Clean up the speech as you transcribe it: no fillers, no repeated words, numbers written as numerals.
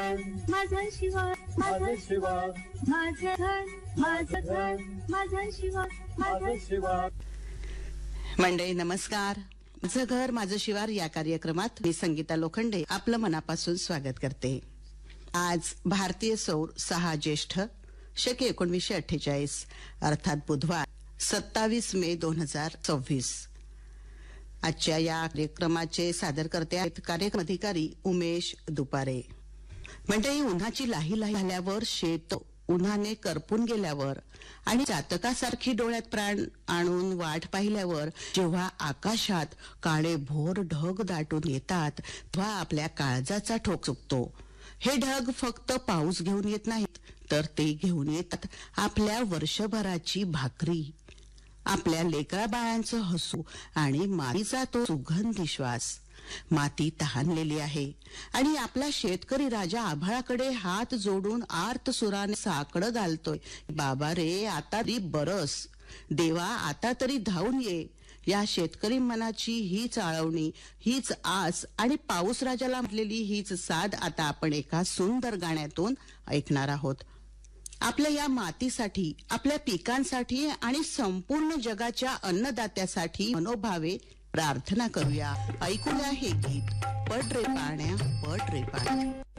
शिवार माझा शिवार माझा शिवार माझं घर माझं घर माझा शिवार माझा शिवार. मंडळी नमस्कार. माझं घर माझं शिवार या कार्यक्रमात मी संगीता लोखंडे आपलं मनापासून स्वागत करते. आज भारतीय सौर 6 ज्येष्ठ शके 1948 अर्थात बुधवार 27 मे 2024. आजच्या या कार्यक्रमाचे सादरकर्ते आहेत कार्यक्रम अधिकारी उमेश दुपारे. म्हणजे उन्हाची लाही झाल्यावर, शेत उन्हाने करपून गेल्यावर आणि जातकासारखी डोळ्यात प्राण आणून वाट पाहिल्यावर जेव्हा आकाशात काळे भोर ढग दाटून येतात तेव्हा आपल्या काळजाचा ठोक चुकतो. हे ढग फक्त पाऊस घेऊन येत नाहीत, तर ते घेऊन येतात आपल्या वर्षभराची भाकरी, आपल्या लेकरा बाळांचं हसू आणि मातीचा तो सुगंधी श्वास. माती तहानलेली आहे आणि आपला शेतकरी राजा आभाळाकडे हात जोडून आर्त सुराने साकडं घालतोय. बाबा रे, आता तरी बरस, देवा आता तरी धावून ये. या शेतकरी मनाची हीच आळवणी, हीच आस आणि पाऊस राजाला म्हटलेली हीच साद आता आपण एका सुंदर गाण्यातून ऐकणार आहोत. आपल्या या मातीसाठी, आपल्या पिकांसाठी आणि संपूर्ण जगाच्या अन्नदात्यासाठी मनोभावे प्रार्थना करूया. ऐकूया हे गीत. पट रे पाण्या, पट रे पाण्या.